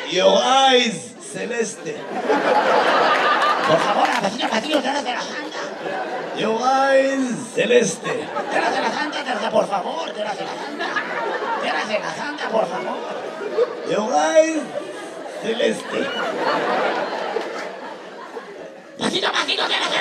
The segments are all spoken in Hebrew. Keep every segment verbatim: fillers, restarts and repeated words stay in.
Your eyes, Celeste. Por favor, vecino, vecino, te de la Santa. Your eyes, Celeste. Te de la Santa, te por favor, te de la Santa. Te de la Santa, por favor. Your eyes, Celeste. Vecino, vecino, te de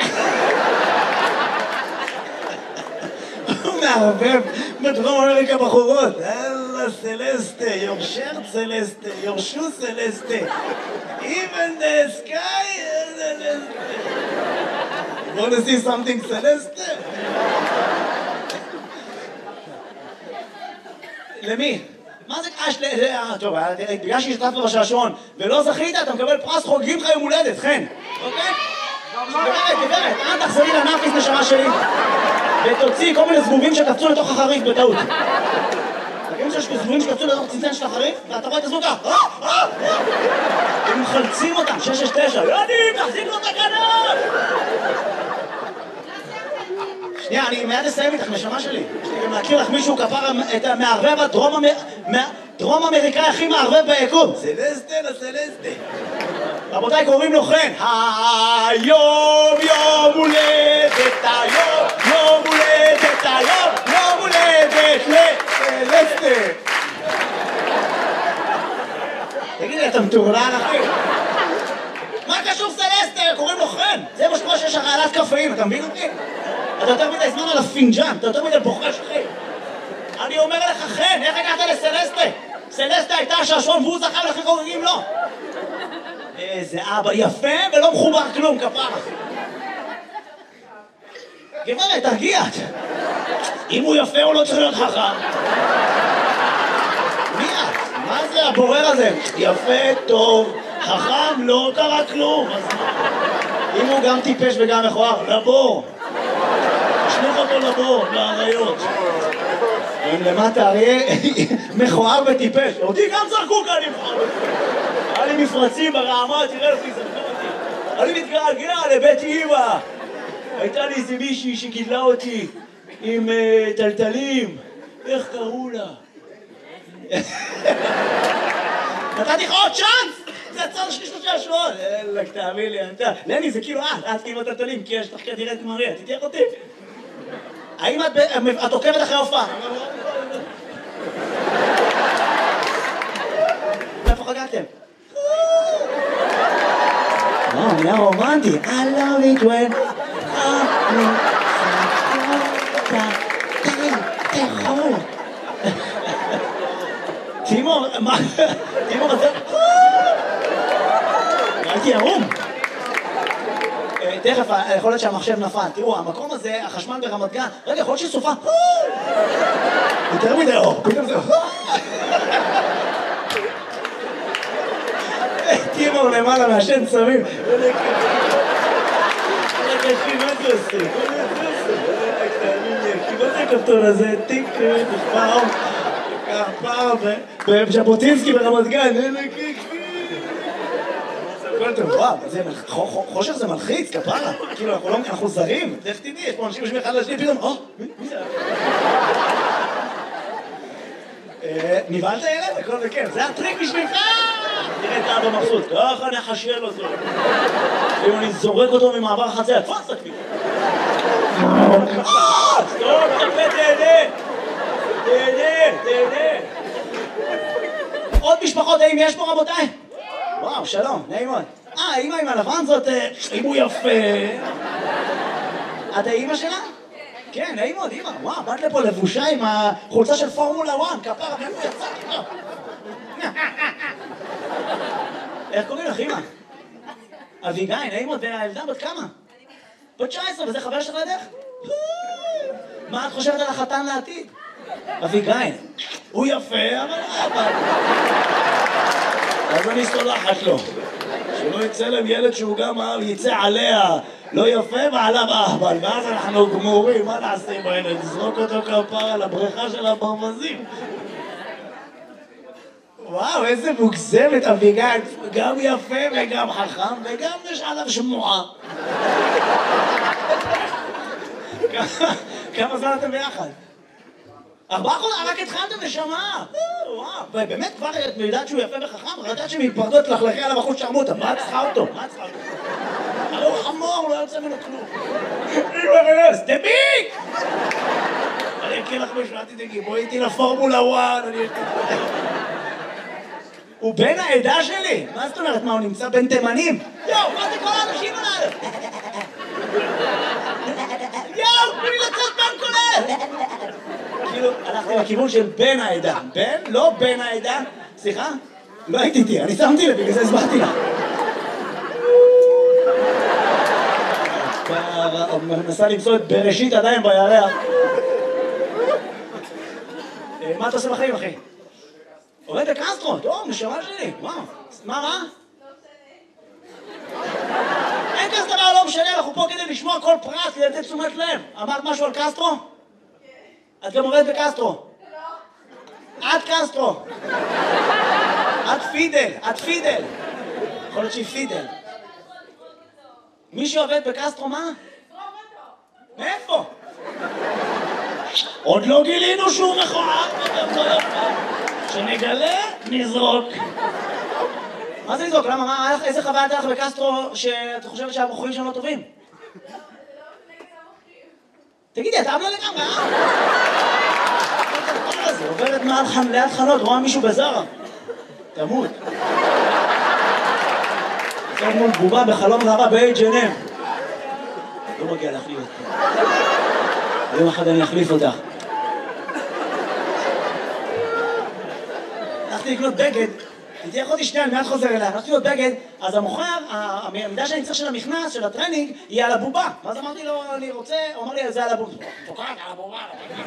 הוא מערבב בדרום אמריקה בחורות. אללה סלסטה, your shirt סלסטה, your shoe סלסטה. Even the sky is סלסטה. You want to see something סלסטה? למי? מה זה קש ל... טוב, בגלל שהשתתפת בשעשועון ולא זכית, אתה מקבל פרס חוגגים לך יום הולדת, חן. אוקיי? גברת, גברת, אל תחזרי לנאפיס נשמה שלי ותוציא כל מיני זבובים שקפצו לתוך החריף בטעות. תגידו שיש זבובים שקפצו לתוך צנצן של החריף ואתה רואה את הזבוב ככה הם מחלצים אותם, שש שש תשע יודעים, תחזיק לו את הכנף. שנייה, אני מיד אסיים איתך נשמה שלי. יש לי גם להכיר לך מישהו כפר את המערבב הדרום אמריקאי הכי מערבב ביקום. סלסטה לסלסטה. רבותיי, קוראים לו חן. היום יום הולדת, היום יום הולדת, היום יום הולדת לסלסטה. תגיד לי, אתה מטורלל אחי? מה קשור סלסטה? קוראים לו חן. זה מה שקורה שיש הרעלת קפאים, אתה מבין אותי? אתה יותר מדי זמן על הפינג'אן, אתה יותר מדי בוחש אחי. אני אומר לך חן, איך הגעת לסלסטה? סלסטה הייתה השעשועון והוא זכה ולכן חוגגים לו. איזה אבא יפה ולא מחובר כלום, כפרה. גברת, תרגיעת. אם הוא יפה הוא לא צריך להיות חכם. מי את? מה זה הבורר הזה? יפה, טוב, חכם, לא קרה כלום. אם הוא גם טיפש וגם מכוער, לבור. תשלח אותו לבור, לאריות. אם למטה אריה מכוער וטיפש. אותי גם זרקו כאן נבחר. היה לי מפרצים ברעמה, תראה לפי זרקו אותי. אני מתגעגע לבית אמא. הייתה לי איזה מישהי שגידלה אותי עם טלטלים. איך קראו לה? נתתי לך עוד צ'אנס! זה הצד השליש של השעשועון. אלק, תאמין לי, אתה... לני, זה כאילו את, את כאילו טלטלים, כי יש לך כנראה את מריה, תתייך אותי. האם את עוקבת אחרי הופעה? איפה חגגתם? וואו, נהיה רומנטי. I love it when... תאכול. תימור, מה? תימור, אתה... הייתי ערום. תכף, יכול להיות שהמחשב נפל. תראו, המקום הזה, החשמל ברמת גן, רגע, יכול להיות שסופה. יותר מדי אור, פתאום זה... תימור למעלה מהשן צמים. רגע, מה זה עושה? מה זה הכפתור הזה? טיק, פעם, פעם, בז'בוטינסקי ברמת גן. וואו, חושך זה מלחיץ, כפרה. כאילו, אנחנו זרים. איך תדעי, יש פה אנשים יושבים אחד לשני, פתאום, או, מי זה? נבהלת ילד? הכל בכיף. זה הטריק בשבילך! תראה את אבא מבסוט, ככה נחשל אותו. אם אני זורק אותו ממעבר החציה, תפוס אותי. סטופ, תפה, תהנה. תהנה, תהנה. עוד משפחות, האם יש פה רבותיי? וואו, שלום, נעים מאוד. אה, האמא עם הלבן זאת, אם הוא יפה. את האמא שלה? כן, נעים מאוד, אמא. וואו, באת לפה לבושה עם החולצה של פורמולה אחת, כפרה, ואיפה יצא איתו? איך קוראים לך, אמא? אביגיל, נעים מאוד, והילדה בת כמה? בת תשע עשרה, וזה חבר שלך לדרך? מה את חושבת על החתן לעתיד? אביגיל, הוא יפה, אבל אבל... אז אני סולחת לו. שלא יצא להם ילד שהוא גם יצא עליה לא יפה ועליו אהבל, ואז אנחנו גמורים, מה נעשה עם הילד? נזרוק אותו כפרה על הבריכה של הברווזים. וואו, איזה מוגזמת אביגיל, גם יפה וגם חכם וגם יש עליו שמועה. כמה זמן אתם ביחד? ארבעה חודשים, רק התחלתם נשמה. וואו, ובאמת כבר את יודעת שהוא יפה וחכם, רק יודעת שמתפרדות תלכלכי עליו אחוז שרמוטה. מה צריכה אותו? מה צריכה אותו? הרי הוא חמור, לא יוצא ממנו כלום. סטביק! אני אקריא לך משהו, אל תדאגי, בואי איתי לפורמולה וואן, אני אקריא. הוא בן העדה שלי! מה זאת אומרת? מה, הוא נמצא בין תימנים? יואו, מה זה כל האנשים עליו? יואו, תנו לי לצאת בן כולל! כאילו, הלכתי לכיוון של בן העדה. בן? לא בן העדה. סליחה? לא הייתי איתי, אני שמתי לב, בגלל זה הסברתי לך. מנסה למצוא את בראשית עדיין בירח. מה אתה עושה בחיים, אחי? עובד בקסטרו, טוב, נשמה שלי, וואו. מה רע? אין כזה דבר לא משנה, אנחנו פה כדי לשמוע כל פרט, כדי לתת תשומת לב. אמרת משהו על קסטרו? את גם עובדת בקסטרו. לא. את קסטרו. את פידל, את פידל. יכול להיות שהיא פידל. מי שעובד בקסטרו, מה? מאיפה? עוד לא גילינו שהוא מכוער. שנגלה, נזרוק. מה זה נזרוק? למה? מה? איזה חוויה הייתה לך בקסטרו שאתה חושבת שהבחורים שם לא טובים? תגידי, אתה אבלה לגמרי, אה? זה עוברת ליד חנות, רואה מישהו בזרה. תמות. זאת מול בובה בחלום רבה ב-אייץ' אנד אם. לא מגיע להחליף אותך. יום אחד אני אחליף אותך. הלכתי לקנות בגד, הייתי יכולתי שנייה, אני מיד חוזר אליה, הלכתי לקנות בגד, אז המוכר, העמידה שאני צריך של המכנס, של הטרנינג, היא על הבובה. ואז אמרתי לו, אני רוצה, הוא אמר לי, זה על הבובה. תוקעת על הבובה.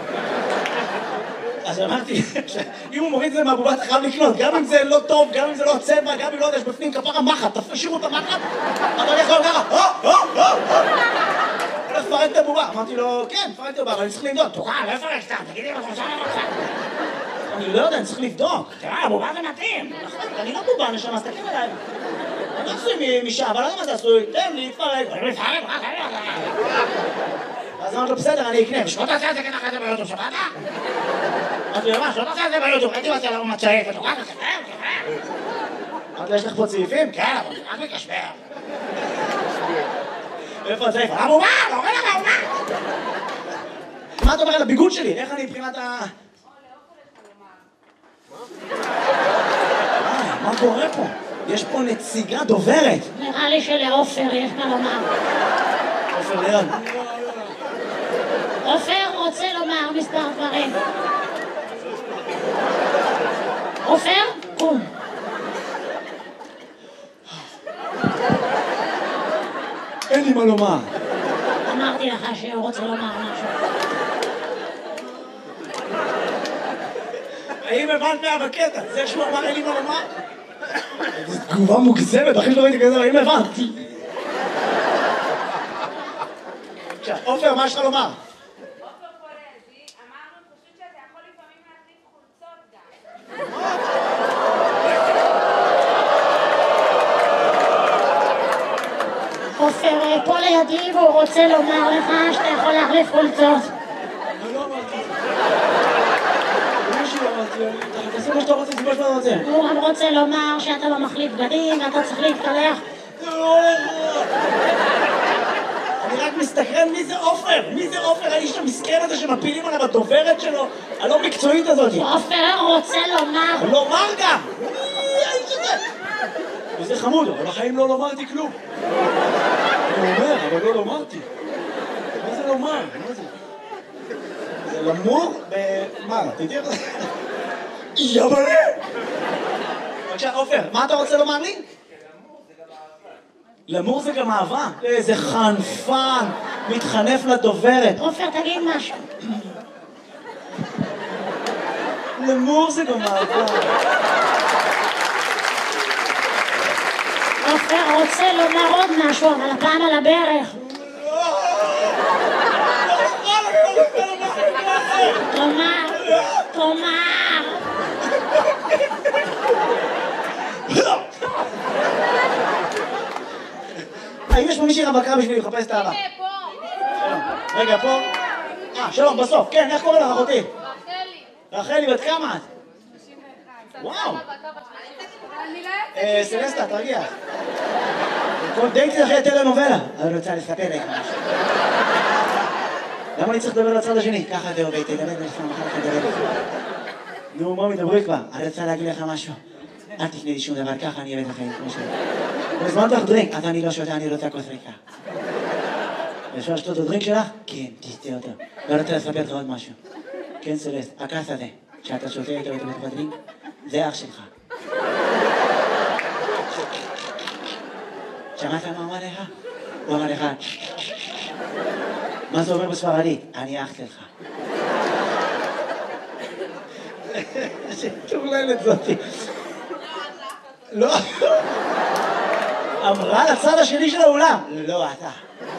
אז אמרתי, אם הוא מוריד את זה מהבובה, אתה חייב לקנות, גם אם זה לא טוב, גם אם זה לא צבע, גם אם לא יודע, יש בפנים כפרה מחט, תשאירו את המחט, אתה יכול ככה, הו, הו, הו, הו. הולך לפרק את הבובה. אמרתי לו, כן, פרק את הבובה, אבל אני צריך לבדוק. תוקע, לא יפרק סתם, תגידי לו, תשאר לך. אני לא יודע, אני צריך לבדוק. תראה, הבובה זה מתאים. נכון, אני לא בובה, נשמה, אז תקים אליי. אני לא עשוי משעה, אבל לא יודע מה זה עשוי. תן לי, תפרק. אני לא תפרק, רק אני לא יודע. אז אמרתי לו, בסדר, אני אקנה. ושלא תעשה את זה ככה את זה ביוטיוב, שבאת? אמרתי לו, מה, שלא תעשה את זה ביוטיוב, הייתי מצא לנו מצעית, ותוקע, תקפר, תקפר. אמרתי לו, יש לך פה צעיפים? כן, אבל רק מקשבר. איפה הצעיף? הבובה, לא רואה לך הבובה. מה אתה אומר על הביגוד שלי? איך אני מבחינת ה... מה קורה פה? יש פה נציגה דוברת. נראה לי שלעופר יש מה לומר. עופר לירן. עופר רוצה לומר מספר דברים. עופר, קום. אין לי מה לומר. אמרתי לך שהוא רוצה לומר משהו. האם הבנת מה בקטע? זה שהוא אמר אין לי מה לומר? זו תגובה מוגזמת, אחרי שלא ראיתי כזה, האם הבנתי? עכשיו, עופר, מה יש לך לומר? עופר פולזי, אמרנו פשוט שאתה יכול לפעמים להחליף חולצות גם. עופר פה לידי והוא רוצה לומר לך שאתה יכול להחליף חולצות. אני לא אמרתי את זה. מישהו אמרתי, תעשה מה שאתה רוצה, זה מה שאתה רוצה. הוא גם רוצה לומר שאתה לא מחליף בגדים ואתה צריך להתקלח. אני רק מסתכרן מי זה עופר, מי זה עופר, האיש המסכן הזה שמפילים עליו הדוברת שלו, הלא מקצועית הזאת. עופר רוצה לומר. לומר גם! מי האיש הזה? וזה חמוד, אבל בחיים לא לומרתי כלום. אני אומר, אבל לא לומרתי. מה זה לומר? מה זה? זה למור ב... מה? תדעי איך זה? יבלה! בבקשה, עופר, מה אתה רוצה לומר לי? למור זה גם אהבה. איזה חנפן, מתחנף לדוברת. עופר, תגיד משהו. למור זה גם אהבה. עופר רוצה לומר עוד משהו, אבל הפעם על הברך. תאמר, תאמר. האם יש פה מישהי רווקה בשביל לחפש את האהבה? הנה, פה. רגע, פה. אה, שלום, בסוף. כן, איך קוראים לך אחותי? רחלי. רחלי, בת כמה את? וואו. סלסטה, תרגיע. די תלכי לטלנובלה. אני רוצה לספר לך משהו. למה אני צריך לדבר לצד השני? ככה זה עובד, תדבר לך, מחר לך לדבר לך. נו, מה מדברי כבר? אני רוצה להגיד לך משהו. אל תקנה לי שום דבר, ככה אני אבד לחיים, כמו שלי. הזמנת לך דרינק, אז אני לא שותה, אני רוצה כוס ריקה. אפשר לשתות את הדרינק שלך? כן, תשתה אותו. לא רוצה לספר לך עוד משהו. כן, סלסט, הכס הזה, שאתה שותה איתו בתוך הדרינק, זה אח שלך. שמעת מה אמר לך? הוא אמר לך, מה זה אומר בספרדית? אני אח שלך. שטורללת זאתי. לא. אמרה לצד השני של האולם. לא, אתה.